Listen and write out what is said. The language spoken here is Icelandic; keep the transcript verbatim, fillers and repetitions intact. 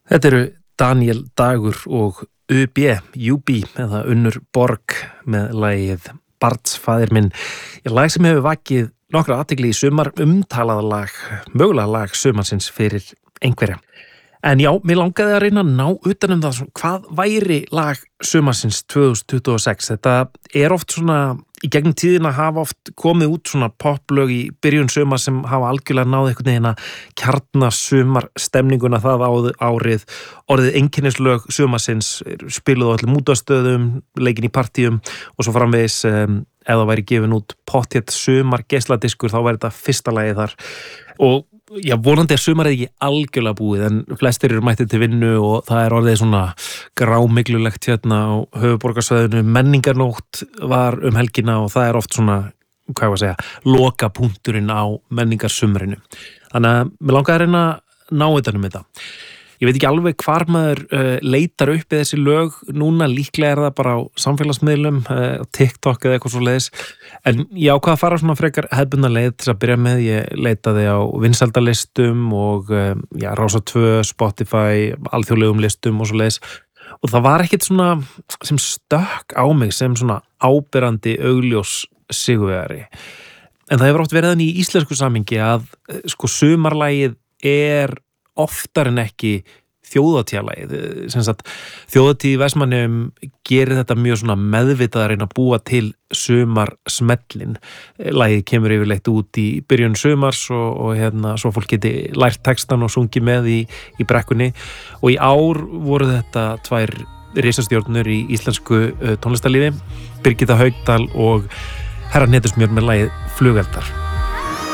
Þetta eru Daniel Dagur og U B, U B eða Unnur Borg með lagið Barnsfaðir minn. Lag sem hefur vakið nokkra athygli í sumar, umtalað lag, mögulega lag sumarsins fyrir einhverja. En já, mér langaði að reyna að ná utan um það, hvað væri lag sumarsins tvö þúsund tuttugu og sex. Þetta er oft svona, í gegnum tíðina hafa oft komið út svona poplög í byrjun sumar sem hafa algjörlega náð einhvern veginn að kjarna sumar stemninguna það árið, orðið einkennislög sumarsins, spiluðu á öllum útvarpsstöðum, leikin í partíum og svo framvegis um, ef það væri gefin út pottþétt sumar geisladiskur þá væri þetta fyrsta lagið þar. Og já, vonandi er sumarið ekki algjörlega búið en flestir eru mættið til vinnu og það er orðið svona grámiglulegt hérna á höfuðborgarsvæðinu. Menningarnótt var um helgina og það er oft svona, hvað ég var að segja, lokapunkturinn á menningarsumrinu. Þannig að mér langaði að reyna að ná utan um þetta. Ég veit ekki alveg hvar maður uh, leitar upp í þessi lög núna, líklega er það bara á samfélagsmiðlum, uh, TikTok eða eitthvað svo leiðis, en ég ákvað að fara svona frekar hefðbundna leið til að byrja með. Ég leitaði á vinsældalistum og uh, já, Rása tvö, Spotify, alþjóðlegum listum og svo leiðis og það var ekkit svona sem stökk á mig sem svona áberandi augljós sigurvegari. En það hefur oft verið þannig í íslensku samhengi að sko sumarlagið er oftar en ekki þjóðatíðalagið. Sem sagt, þjóðatíð í Vestmannaeyjum gerir þetta mjög svona meðvitað að reyna að búa til sumarsmellin. Lagið kemur yfirleitt út í byrjun sumars og, og hérna svo fólk geti lært textan og sungið með í, í brekkunni. Og í ár voru þetta tvær risastjörnur í íslensku tónlistarlífi, Birgitta Haukdal og Herra Hnetusmjör með lagið Flugeldar.